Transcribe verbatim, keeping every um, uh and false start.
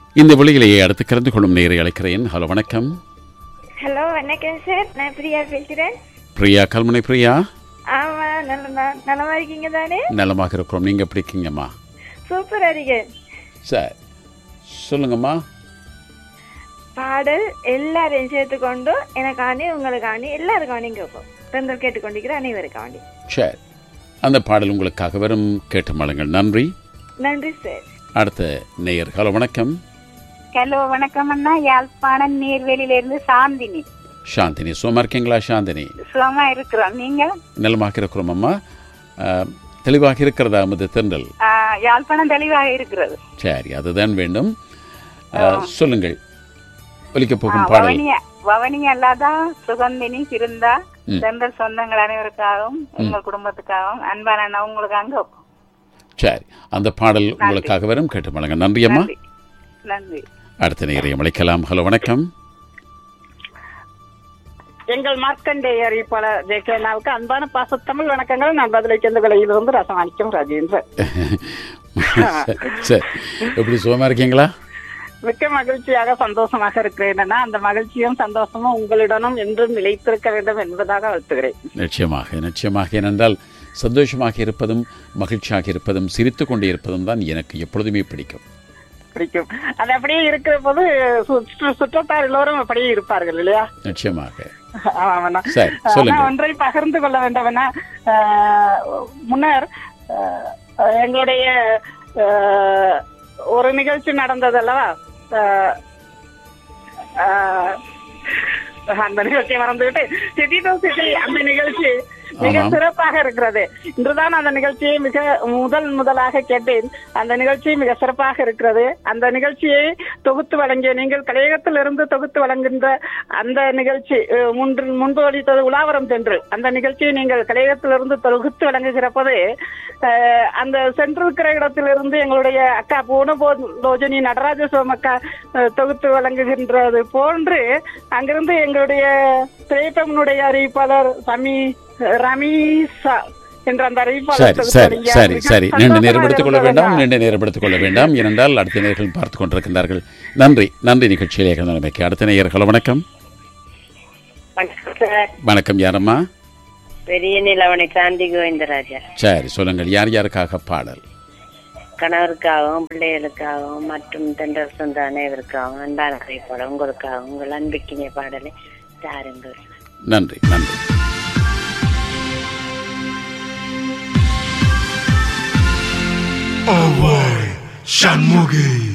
இந்த விலையிலேயே அடுத்து கலந்து கொள்ளும் நேரை அழைக்கிறேன். ஹலோ வணக்கம். ஹலோ வணக்கம் சார், நான் பிரியா பேசுகிறேன். பிரியா, கல்முனை பிரியா. ஆமா, நல்ல நலமா இருக்கீங்க தானே? நலமாக இருக்கிறோம். நீங்க எப்படி இருக்கீங்கம்மா? சூப்பரா இருக்கேன் சார். சொல்லுங்கம்மா. பாடல் எல்லாரையும் சேர்த்துக்கொண்டு எனக்காண்டி உங்களுக்காண்டி எல்லாருக்காண்டியும் கேட்போம். பெண்கள் கேட்டுக்கொண்டிருக்கிற அனைவருக்காண்டி. சரி, அந்த பாடல் உங்களுக்காக வரும். கேட்டு மலங்கள். நன்றி. நன்றி சார். அடுத்த நேயர். ஹலோ வணக்கம். ஹலோ வணக்கம் அண்ணா, யாழ்ப்பாணம் நீர்வேலியிலிருந்து சாந்தினி. சாந்தினி, சும்மா இருக்கீங்களா? சாந்தினி, சுகமா இருக்கிறோம். நீங்க? நலமாக இருக்கிறோம் அம்மா. தெளிவாக இருக்கிறதா அமது தென்றல்? யாழ்ப்பாணம் தெளிவாக இருக்கிறது. சரி, அதுதான் வேண்டும். சொல்லுங்கள், ஒலிக்க போகும் பாடல். பவனி அல்லாதா சுகந்தினி சிறந்தா தென்றல் சொந்தங்கள் அனைவருக்காகவும் எங்கள் குடும்பத்துக்காகவும் அன்பான அண்ணா உங்களுக்காக. சரி, அந்த பாடல் உங்களுக்காக வரும். கேட்டு மலங்க. நன்றி அம்மா. நன்றி. அடுத்த நேரம் அழைக்கலாம். ஹலோ வணக்கம். எங்கள் மார்க்கண்டேயர் பல ஜெயகேனாவுக்கு அன்பான பாசத்தமிழ் வணக்கங்கள். நான் பதிலை சேர்ந்த விலையிலிருந்து ரசமாணிக்கம் ராஜேந்திரன். சரி, எப்படி சுகமா இருக்கீங்களா? மிக்க மகிழ்ச்சியாக சந்தோஷமாக இருக்கிறேன். அந்த மகிழ்ச்சியும் சந்தோஷமும் உங்களிடனும் என்றும் நிலைத்திருக்க வேண்டும் என்பதாக வாழ்த்துகிறேன். நிச்சயமாக, நிச்சயமாக. ஏனென்றால் சந்தோஷமாக இருப்பதும் மகிழ்ச்சியாக இருப்பதும் சிரித்து கொண்டே இருப்பதும் தான் எனக்கு எப்பொழுதுமே பிடிக்கும். பிடிக்கும். அது அப்படியே இருக்கிற போது சுற்றத்தார் எல்லோரும் அப்படியே இருப்பார்கள் இல்லையா? நிச்சயமாக. ஒன்றை பகிர்ந்து கொள்ள வேண்டும். முன்னர் எங்களுடைய ஒரு நிகழ்ச்சி நடந்தது அல்லவா? அந்த நிகழ்ச்சியை மறந்துவிட்டு சிட்டி சிட்டி அந்த நிகழ்ச்சி மிக சிறப்பாக இருக்கிறது. இன்றுதான் அந்த நிகழ்ச்சியை மிக முதல் முதலாக கேட்டேன். அந்த நிகழ்ச்சி மிக சிறப்பாக இருக்கிறது. அந்த நிகழ்ச்சியை தொகுத்து வழங்கிய நீங்கள் கலையகத்தில் இருந்து தொகுத்து வழங்குகின்ற அந்த நிகழ்ச்சி முன்பு முன்பு அளித்தது உலாவரம் சென்று அந்த நிகழ்ச்சியை நீங்கள் கலையகத்திலிருந்து தொகுத்து வழங்குகிற போது அந்த சென்றிருக்கிற இடத்திலிருந்து எங்களுடைய அக்கா பூனபோஜனி நடராஜ சோமக்கா தொகுத்து வழங்குகின்றது போன்று அங்கிருந்து எங்களுடைய திரைப்படனுடைய அறிவிப்பாளர் சமி ரமீஷா என்ற அந்த அறிவிப்பாளர். சரி சரி சரி, நீண்ட நேரம் எடுத்துக் கொள்ள வேண்டாம், நீண்ட நேரம் எடுத்துக் கொள்ள வேண்டாம். ஏனென்றால் அடுத்த நேயர்கள் பார்த்துக் கொண்டிருக்கின்றார்கள். நன்றி, நன்றி. நிகழ்ச்சியிலே நிலைமைக்கு அடுத்த நேயர்கள். வணக்கம். வணக்கம். யாரம்மா? பெரிய நிலவனை சாந்தி கோவிந்தராஜா. சரி, சொல்லுங்கள். யார் யாருக்காக பாடல்? கணவருக்காகவும் பிள்ளைகளுக்காகவும் மற்றும் தென்றல் சொந்த அனைவருக்காகவும் அன்பான அறிவிப்பாளர் உங்களுக்காகவும் உங்கள் அன்பிக்கினிய பாடலை தாருங்கள். நன்றி, நன்றி. Away, Shanmugi.